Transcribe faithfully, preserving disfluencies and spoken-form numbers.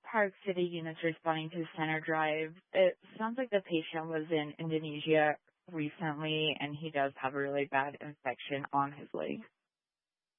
Park City units responding to Center Drive. It sounds like the patient was in Indonesia recently, and he does have a really bad infection on his leg.